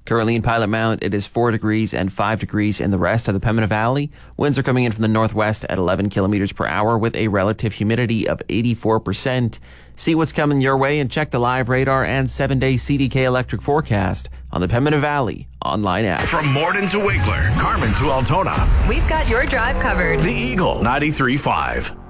Currently in Pilot Mount, it is 4 degrees and 5 degrees in the rest of the Pembina Valley. Winds are coming in from the northwest at 11 kilometers per hour with a relative humidity of 84%. See what's coming your way and check the live radar and 7-day CDK electric forecast on the Pembina Valley online app. From Morden to Winkler, Carmen to Altona. We've got your drive covered. The Eagle 93.5.